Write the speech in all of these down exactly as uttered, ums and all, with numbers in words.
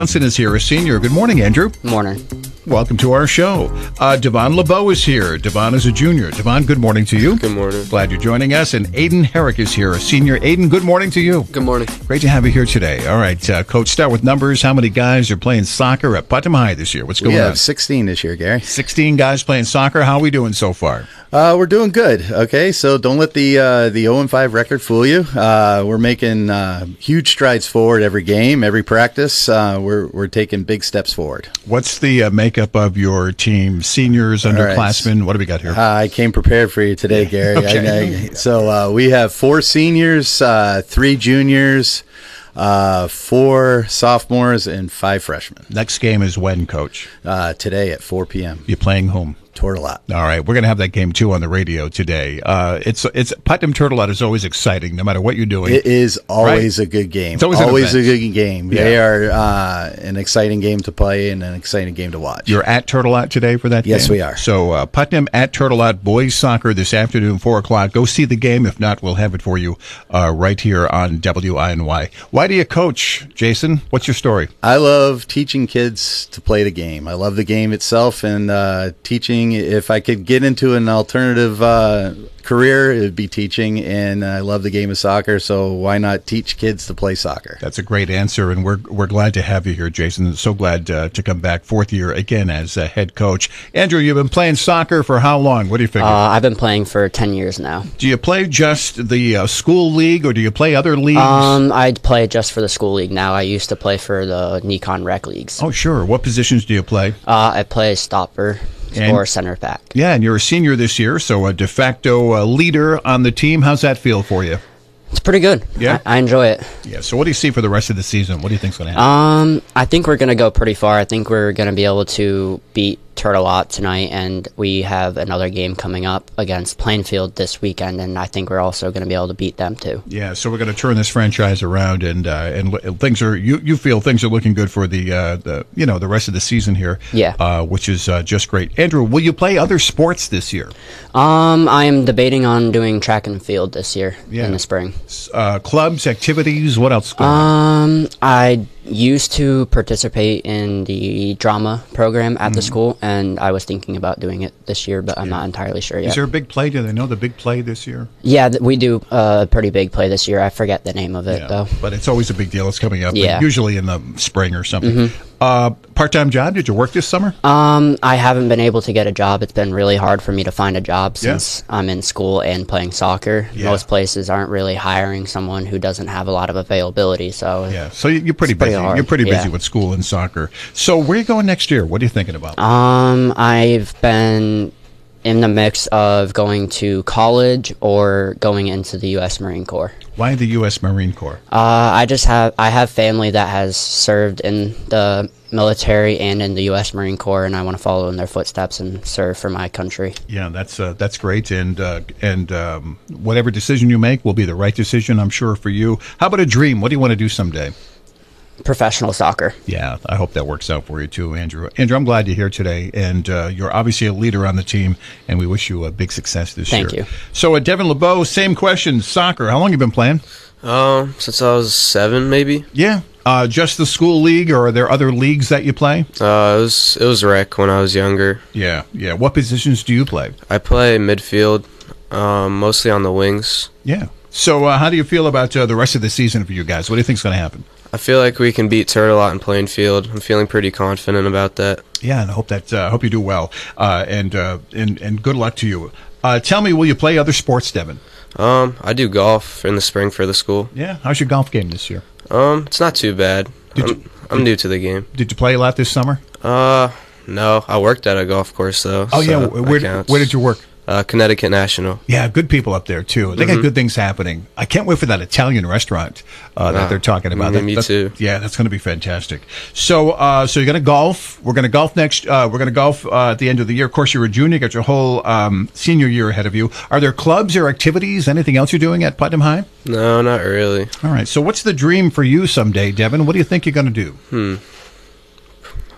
Johnson is here, a senior. Good morning, Andrew. Morning. Welcome to our show. Uh, Devon LeBeau is here. Devon is a junior. Devon, good morning to you. Good morning. Glad you're joining us. And Aiden Herrick is here, a senior. Aiden, good morning to you. Good morning. Great to have you here today. All right, uh, Coach, start with numbers. How many guys are playing soccer at Putnam High this year? What's going we have on? sixteen this year, Gary. sixteen guys playing soccer. How are we doing so far? Uh, we're doing good. Okay, so don't let the uh, the oh and five record fool you. Uh, we're making uh, huge strides forward every game, every practice. Uh, we're we're taking big steps forward. What's the uh, makeup of your team? Seniors, underclassmen? Right. What do we got here? Uh, I came prepared for you today, Gary. Okay. I, I, so uh, we have four seniors, uh, three juniors, uh, four sophomores, and five freshmen. Next game is when, Coach? Uh, today at four p.m. You're playing home. Turtleot. All right, we're going to have that game too on the radio today. Uh, it's it's Putnam Turtleot is always exciting, no matter what you're doing. It is always right? a good game. It's always, always an a good game. Yeah. They are uh, an exciting game to play and an exciting game to watch. You're at Turtleot today for that yes, game? we are. So uh, Putnam at Turtleot, boys soccer this afternoon, four o'clock. Go see the game. If not, we'll have it for you uh, right here on W I N Y. Why do you coach, Jason? What's your story? I love teaching kids to play the game. I love the game itself and uh, teaching. If I could get into an alternative uh, career, it would be teaching, and I love the game of soccer, so why not teach kids to play soccer? That's a great answer, and we're we're glad to have you here, Jason. So glad uh, to come back fourth year again as a head coach. Andrew, you've been playing soccer for how long? What do you figure? Uh, I've been playing for ten years now. Do you play just the uh, school league, or do you play other leagues? Um, I play just for the school league now. I used to play for the Nikon Rec Leagues. Oh, sure. What positions do you play? Uh, I play stopper. And, or center back. Yeah, and you're a senior this year, so a de facto uh, leader on the team. How's that feel for you? It's pretty good. Yeah, I, I enjoy it. Yeah. So, what do you see for the rest of the season? What do you think's going to happen? Um, I think we're going to go pretty far. I think we're going to be able to beat Turtleot tonight, and we have another game coming up against Plainfield this weekend, and I think we're also going to be able to beat them too. Yeah, so we're going to turn this franchise around, and uh, and things are you, you feel things are looking good for the uh, the you know the rest of the season here. Yeah, uh, which is uh, just great. Andrew, will you play other sports this year? Um, I am debating on doing track and field this year yeah. in the spring. Uh, clubs, activities, what else? Going on? Um, I used to participate in the drama program at mm-hmm. the school, and I was thinking about doing it this year, but I'm yeah. not entirely sure yet. Is there a big play? Do they know the big play this year? Yeah, th- we do a pretty big play this year. I forget the name of it, yeah, though. But it's always a big deal. It's coming up, yeah. usually in the spring or something. Mm-hmm. Uh, part-time job? Did you work this summer? Um, I haven't been able to get a job. It's been really hard for me to find a job since yeah. I'm in school and playing soccer. Yeah. Most places aren't really hiring someone who doesn't have a lot of availability. So yeah, so you're pretty busy. Pretty you're pretty busy yeah. with school and soccer. So where are you going next year? What are you thinking about? Um, I've been in the mix of going to college or going into the U S Marine Corps. Why the U S Marine Corps? Uh, I just have I have family that has served in the military and in the U S Marine Corps, and I want to follow in their footsteps and serve for my country. Yeah, that's uh, that's great, and uh, and um, whatever decision you make will be the right decision, I'm sure, for you. How about a dream? What do you want to do someday? Professional soccer. Yeah, I hope that works out for you too, Andrew. Andrew, I'm glad you're here today, and uh, you're obviously a leader on the team, and we wish you a big success this Thank year. Thank you. So, uh, Devon LeBeau, same question. Soccer. How long have you been playing? Um, since I was seven, maybe. Yeah. Uh, just the school league, or are there other leagues that you play? Uh, it was it was rec when I was younger. Yeah, yeah. What positions do you play? I play midfield, um, mostly on the wings. Yeah. So, uh, how do you feel about uh, the rest of the season for you guys? What do you think's going to happen? I feel like we can beat Turtleot in Plainfield. I'm feeling pretty confident about that. Yeah, and I hope that uh, hope you do well, uh, and uh, and and good luck to you. Uh, tell me, will you play other sports, Devon? Um, I do golf in the spring for the school. Yeah, how's your golf game this year? Um, it's not too bad. Did I'm, you, I'm did, new to the game. Did you play a lot this summer? Uh, no, I worked at a golf course though. Oh so yeah, where where did you work? Uh, Connecticut National. Yeah, good people up there too. They mm-hmm. got good things happening. I can't wait for that Italian restaurant uh, that ah, they're talking about. Me, that, too. Yeah, that's going to be fantastic. So, uh, so you're going to golf. We're going to golf next. Uh, we're going to golf uh, at the end of the year. Of course, you're a junior. You got your whole um, senior year ahead of you. Are there clubs or activities? Anything else you're doing at Putnam High? No, not really. All right. So, what's the dream for you someday, Devon? What do you think you're going to do? Hmm.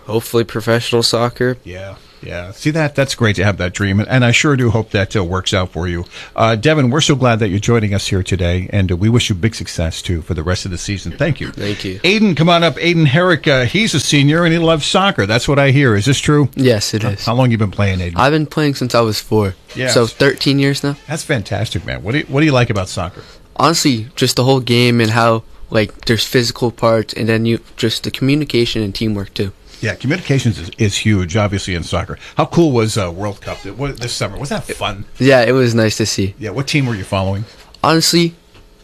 hopefully professional soccer. Yeah. Yeah, see that that's great to have that dream, and I sure do hope that uh, works out for you. Uh, Devin, we're so glad that you're joining us here today, and uh, we wish you big success too for the rest of the season. Thank you. Thank you. Aiden, come on up. Aiden Herrick, uh, he's a senior and he loves soccer. That's what I hear. Is this true? Yes, it is. How long you been playing, Aiden? I've been playing since I was four. Yes. So thirteen years now. That's fantastic, man. What do you, what do you like about soccer? Honestly, just the whole game and how like there's physical parts and then you just the communication and teamwork too. Yeah, communications is, is huge, obviously, in soccer. How cool was uh, World Cup th- what, this summer? Was that fun? Yeah, it was nice to see. Yeah, what team were you following? Honestly,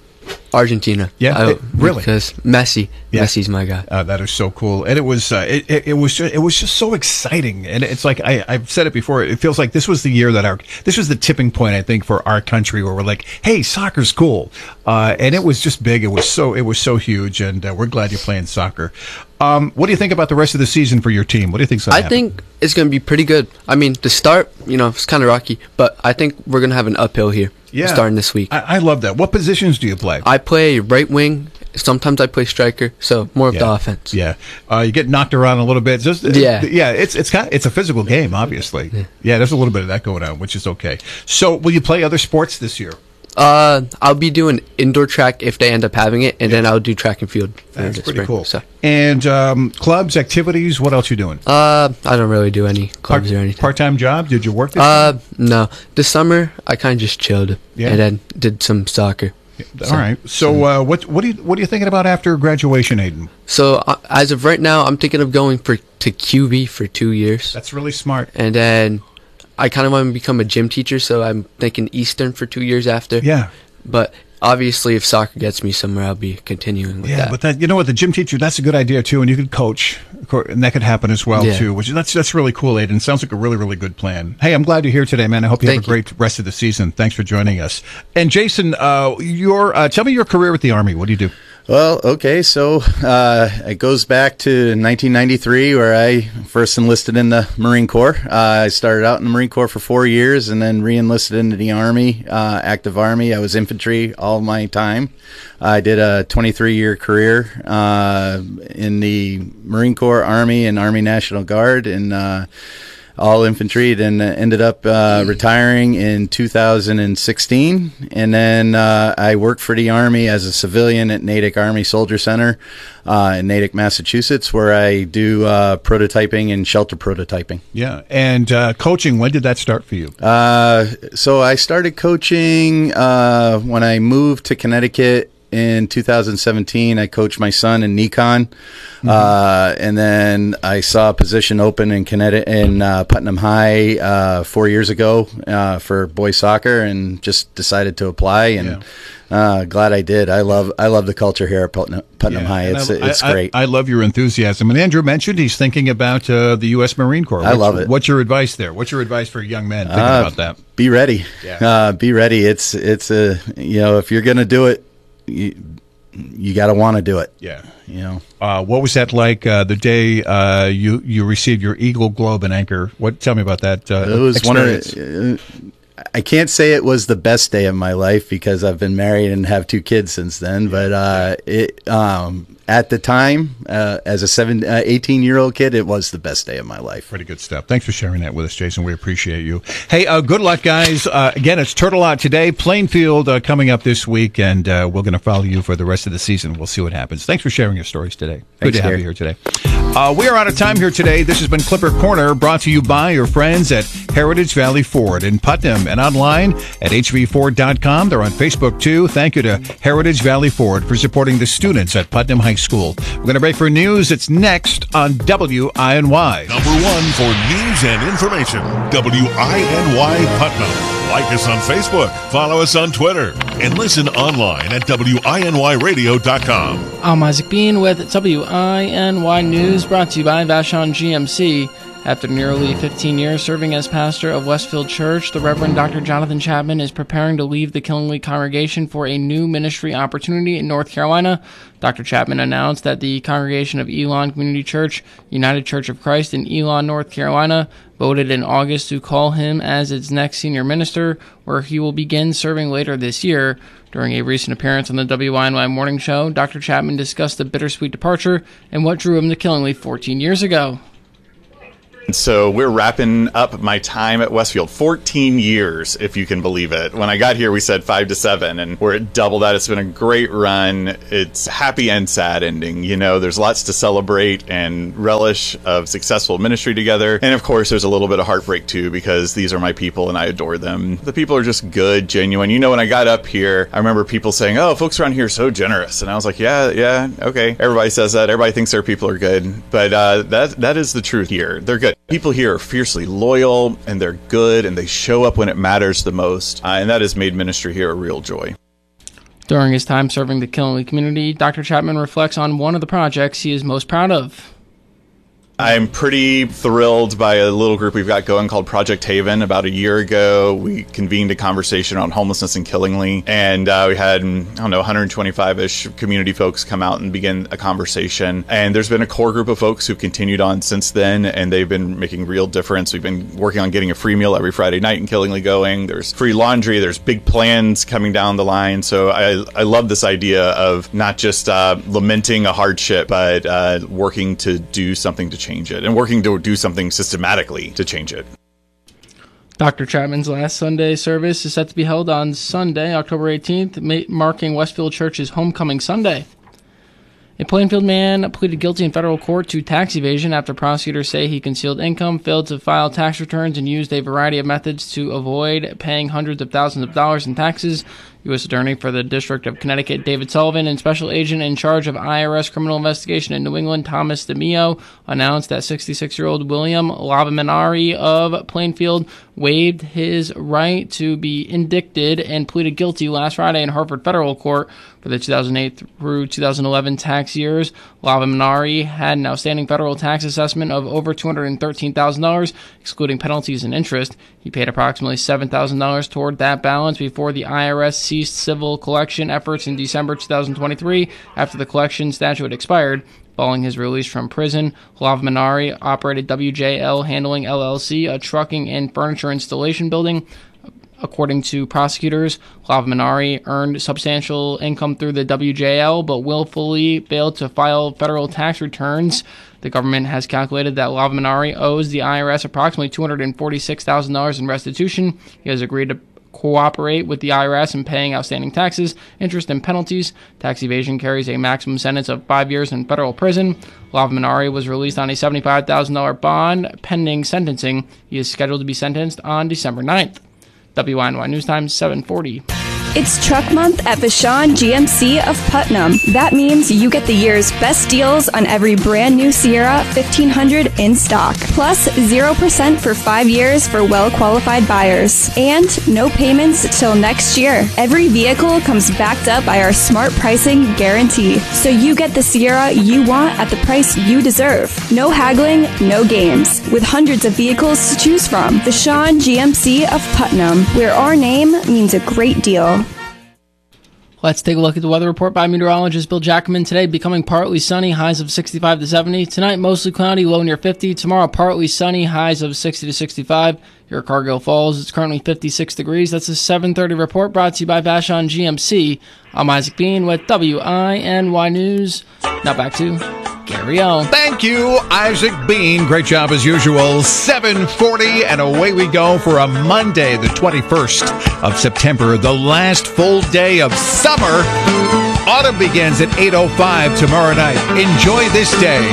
Argentina. Yeah, I, it- really? Because Messi. Yeah. Messi's my guy. Uh, that is so cool, and it was uh, it, it, it was just, it was just so exciting, and it's like I, I've said it before. It feels like this was the year that our this was the tipping point, I think, for our country, where we're like, hey, soccer's cool, uh, and it was just big. It was so it was so huge, and uh, we're glad you're playing soccer. Um, what do you think about the rest of the season for your team? What do you think's going to I happen? think it's going to be pretty good. I mean, the start, you know, it's kind of rocky, but I think we're going to have an uphill here Yeah, starting this week. I, I love that. What positions do you play? I play right wing. Sometimes I play striker, so more of yeah. the offense. Yeah, uh, you get knocked around a little bit. Just, Yeah. yeah. It's it's kind of, it's a physical game, obviously. Yeah. yeah, there's a little bit of that going on, which is okay. So, will you play other sports this year? Uh, I'll be doing indoor track if they end up having it, and then I'll do track and field. for That's the pretty spring, cool. So, And um, clubs, activities. What else you doing? uh, I don't really do any clubs or anything. Part time job? Did you work this? Uh, no. This summer I kind of just chilled, Yeah. and then did some soccer. All right. So, uh, what what do you what are you thinking about after graduation, Aiden? So uh, as of right now, I'm thinking of going for to Q B for two years, That's really smart. and then I kind of want to become a gym teacher. So I'm thinking Eastern for two years after. Yeah. But obviously, if soccer gets me somewhere, I'll be continuing with Yeah, that. but that you know what, the gym teacher, that's a good idea too, and you could coach, of course, and that could happen as well Yeah. too. Which that's that's really cool, Aiden. Sounds like a really really good plan. Hey, I'm glad you're here today, man. I hope you Thank have a you. great rest of the season. Thanks for joining us. And Jason, uh, your uh, tell me your career with the Army. What do you do? Well, okay, so uh, it goes back to nineteen ninety-three, where I first enlisted in the Marine Corps. Uh, I started out in the Marine Corps for four years and then re-enlisted into the Army, uh, active Army. I was infantry all my time. I did a twenty-three year career uh, in the Marine Corps, Army, and Army National Guard, and uh, all infantry, then ended up uh, retiring in two thousand sixteen. And then uh, I worked for the Army as a civilian at Natick Army Soldier Center uh, in Natick, Massachusetts, where I do uh, prototyping and shelter prototyping. Yeah, and uh, coaching. When did that start for you? Uh, so I started coaching uh, when I moved to Connecticut in two thousand seventeen. I coached my son in Nikon, mm-hmm. uh, and then I saw a position open in Connecticut in uh, Putnam High uh, four years ago uh, for boys soccer, and just decided to apply. And Yeah. uh, glad I did. I love I love the culture here at Putnam, Putnam Yeah, High. and It's I, it's I- great. I, I love your enthusiasm. And Andrew mentioned he's thinking about uh, the U S Marine Corps. I What's- love it. What's your advice there? What's your advice for young men thinking Uh, about that? Be ready. Yeah. Uh, be ready. It's it's a you know if you're gonna do it, you, you got to want to do it. Yeah. You know. Uh, what was that like uh, the day uh, you you received your Eagle Globe and Anchor? What? Tell me about that. Uh, It was experience. one of. Uh, I can't say it was the best day of my life because I've been married and have two kids since then. But uh, it um, at the time, uh, as a seven, uh, eighteen year old kid, it was the best day of my life. Pretty good stuff. Thanks for sharing that with us, Jason. We appreciate you. Hey, uh, good luck, guys. Uh, again, it's Turtle Out today. Plainfield uh, coming up this week, and uh, we're going to follow you for the rest of the season. We'll see what happens. Thanks for sharing your stories today. Good Thanks, to have Gary. you here today. Uh, we are out of time here today. This has been Clipper Corner, brought to you by your friends at Heritage Valley Ford in Putnam and online at h v ford dot com. They're on Facebook, too. Thank you to Heritage Valley Ford for supporting the students at Putnam High School. We're going to break for news. It's next on W I N Y. Number one for news and information, W I N Y Putnam. Like us on Facebook, follow us on Twitter, and listen online at W I N Y radio dot com. I'm Isaac Bean with W I N Y News, brought to you by Vashon G M C. After nearly fifteen years serving as pastor of Westfield Church, the Reverend Doctor Jonathan Chapman is preparing to leave the Killingly congregation for a new ministry opportunity in North Carolina. Doctor Chapman announced that the congregation of Elon Community Church, United Church of Christ in Elon, North Carolina, voted in August to call him as its next senior minister, where he will begin serving later this year. During a recent appearance on the W I N Y Morning Show, Doctor Chapman discussed the bittersweet departure and what drew him to Killingly fourteen years ago. So we're wrapping up my time at Westfield. fourteen years, if you can believe it. When I got here, we said five to seven, and we're at double that. It's been a great run. It's happy and sad ending. You know, there's lots to celebrate and relish of successful ministry together. And of course, there's a little bit of heartbreak too, because these are my people and I adore them. The people are just good, genuine. You know, when I got up here, I remember people saying, oh, folks around here are so generous. And I was like, yeah, yeah, okay. Everybody says that. Everybody thinks their people are good. But uh, that that is the truth here. They're good. People here are fiercely loyal, and they're good, and they show up when it matters the most, uh, and that has made ministry here a real joy. During his time serving the Killingly community, Doctor Chapman reflects on one of the projects he is most proud of. I'm pretty thrilled by a little group we've got going called Project Haven. About a year ago, we convened a conversation on homelessness in Killingly, and uh, we had, I don't know, one hundred twenty-five-ish community folks come out and begin a conversation. And there's been a core group of folks who've continued on since then, and they've been making real difference. We've been working on getting a free meal every Friday night in Killingly going. There's free laundry. There's big plans coming down the line. So I, I love this idea of not just uh, lamenting a hardship, but uh, working to do something to change change it and working to do something systematically to change it. Doctor Chapman's last Sunday service is set to be held on Sunday, October eighteenth, marking Westfield Church's Homecoming Sunday. A Plainfield man pleaded guilty in federal court to tax evasion after prosecutors say he concealed income, failed to file tax returns, and used a variety of methods to avoid paying hundreds of thousands of dollars in taxes. U S Attorney for the District of Connecticut, David Sullivan, and Special Agent in charge of I R S Criminal Investigation in New England, Thomas DeMio, announced that sixty-six-year-old William Lavaminari of Plainfield waived his right to be indicted and pleaded guilty last Friday in Hartford Federal Court for the two thousand eight through two thousand eleven tax years. Lavaminari had an outstanding federal tax assessment of over two hundred thirteen thousand dollars, excluding penalties and interest. He paid approximately seven thousand dollars toward that balance before the I R S ceased civil collection efforts in December two thousand twenty-three after the collection statute expired. Following his release from prison, Lavaminari operated W J L Handling L L C, a trucking and furniture installation building. According to prosecutors, Lavaminari earned substantial income through the W J L, but willfully failed to file federal tax returns. The government has calculated that Lavaminari owes the I R S approximately two hundred forty-six thousand dollars in restitution. He has agreed to cooperate with the I R S in paying outstanding taxes, interest, and penalties. Tax evasion carries a maximum sentence of five years in federal prison. Lavaminari was released on a seventy-five thousand dollars bond pending sentencing. He is scheduled to be sentenced on December ninth. W I N Y News Time, seven forty. It's Truck Month at Vashon G M C of Putnam. That means you get the year's best deals on every brand new Sierra fifteen hundred in stock. Plus zero percent for five years for well-qualified buyers. And no payments till next year. Every vehicle comes backed up by our smart pricing guarantee. So you get the Sierra you want at the price you deserve. No haggling, no games. With hundreds of vehicles to choose from. Vashon G M C of Putnam, where our name means a great deal. Let's take a look at the weather report by meteorologist Bill Jackman. Today, becoming partly sunny, highs of sixty-five to seventy. Tonight, mostly cloudy, low near fifty. Tomorrow, partly sunny, highs of sixty to sixty-five. Here at Cargill Falls, it's currently fifty-six degrees. That's a seven thirty report brought to you by Vashon G M C. I'm Isaac Bean with W I N Y News. Now back to Gary O. Thank you, Isaac Bean. Great job as usual. seven forty, and away we go for a Monday, the twenty-first of September, the last full day of summer. Autumn begins at eight oh five tomorrow night. Enjoy this day.